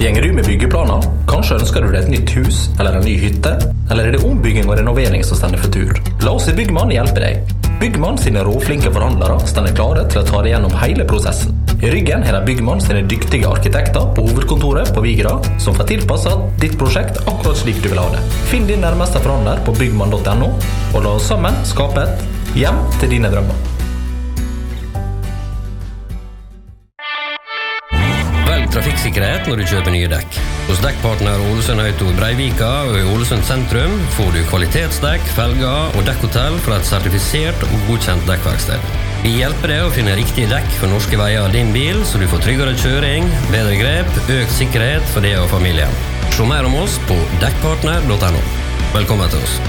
Gjenger du med byggeplaner? Kanskje ønsker du deg et nytt hus eller en ny hytte? Eller er det ombygging og renovering som stender for tur? La oss i Byggmann hjelpe deg. Byggmann sine råflinke forhandlere stender klare til å ta deg gjennom hele prosessen. I ryggen har de Byggmann sine dyktige arkitekter på hovedkontoret på Vigra, som får tilpasset ditt prosjekt akkurat slik du vil ha det. Finn din nærmeste forhandler på byggmann.no, og la oss sammen skape et hjem til dine drømmer. Velg trafikksikkerhet når du kjøper nye dekk. Hos dekkpartner Ålesund Auto i Breivika og i Ålesund sentrum får du kvalitetsdekk, felger og dekkhotell fra et sertifisert og godkjent dekkverksted. Vi hjelper deg å finne riktige dekk for norske veier av din bil, så du får tryggere kjøring, bedre grep, økt sikkerhet for deg og familien. Se mer om oss på dekkpartner.no. Velkommen til oss.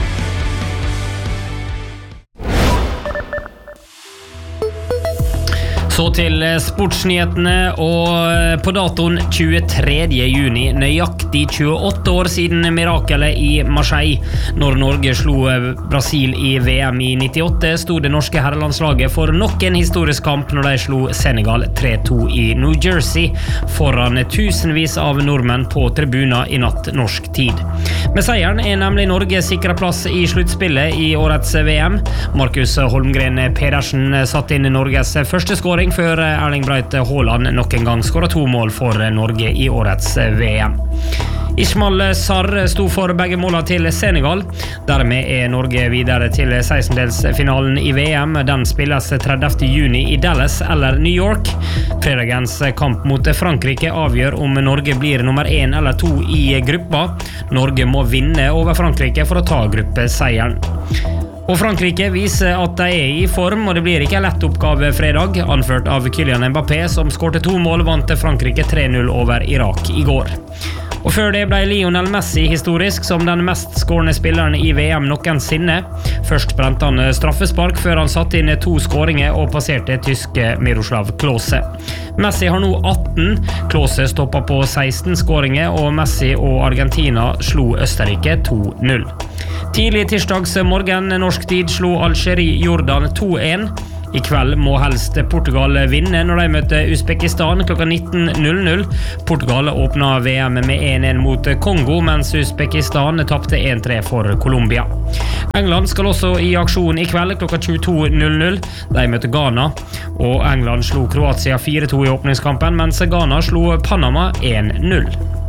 Så til sportsnyhetene, og på datoen 23. juni, nøyaktig 28 år siden mirakelet i Marseille, når Norge slo Brasil i VM i 98, stod det norske herrelandslaget for nok en historisk kamp når de slo Senegal 3-2 i New Jersey, foran tusenvis av nordmenn på tribuner i natt norsk tid. Med seieren er nemlig Norge sikret plass i sluttspillet i årets VM. Markus Holmgren Pedersen satt inn Norges første skåring før Erling Braut Haaland nok en gang skåret 2 mål for Norge i årets VM. Ismail Sarr sto for begge målene til Senegal. Dermed er Norge videre til 16-delsfinalen i VM. Den spilles 30. juni i Dallas eller New York. Fredagens kamp mot Frankrike avgjør om Norge blir nummer 1 eller 2 i gruppa. Norge må vinne over Frankrike for å ta gruppeseieren. Og Frankrike viser at de er i form, og det blir ikke en lett oppgave fredag. Anført av Kylian Mbappé, som skårte 2 mål, vant Frankrike 3-0 over Irak i går. Og før det ble Lionel Messi historisk som den mest skårende spilleren i VM noensinne. Først brente han straffespark før han satte inn 2 skåringer og passerte tyske Miroslav Klose. Messi har nå 18, Klose stoppet på 16 skåringer, og Messi og Argentina slo Østerrike 2-0. Tidlig tirsdags morgen norsk tid slo Algerie Jordan 2-1. I kveld må helst Portugal vinne når de møter Uzbekistan klokka 19:00. Portugal åpnet VM med 1-1 mot Kongo, mens Uzbekistan tapte 1-3 for Colombia. England skal også i aksjon i kveld klokka 22:00. De møter Ghana, og England slo Kroatia 4-2 i åpningskampen, mens Ghana slo Panama 1-0.